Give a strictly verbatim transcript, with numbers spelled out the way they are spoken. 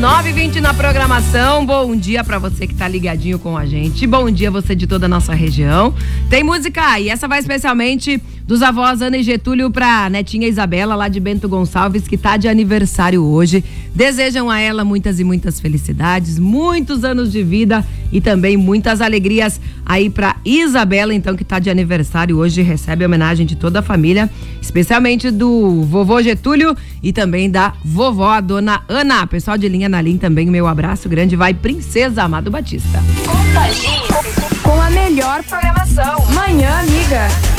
nove e vinte na programação. Bom dia pra você que tá ligadinho com a gente. Bom dia você de toda a nossa região. Tem música e essa vai especialmente dos avós Ana e Getúlio pra netinha Isabela, lá de Bento Gonçalves, que tá de aniversário hoje. Desejam a ela muitas e muitas felicidades, muitos anos de vida e também muitas alegrias aí pra Isabela, então, que tá de aniversário hoje. Recebe a homenagem de toda a família, especialmente do vovô Getúlio e também da vovó, a dona Ana. Pessoal de linha na linha também, meu abraço grande. Vai Princesa Amado Batista. Contagie com a melhor programação. Manhã Amiga.